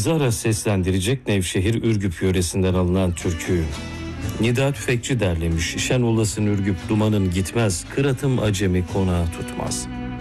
Zara seslendirecek Nevşehir Ürgüp yöresinden alınan türküyü. Nida Tüfekçi derlemiş. Şen olasın Ürgüp dumanın gitmez, kıratım acemi konağı tutmaz.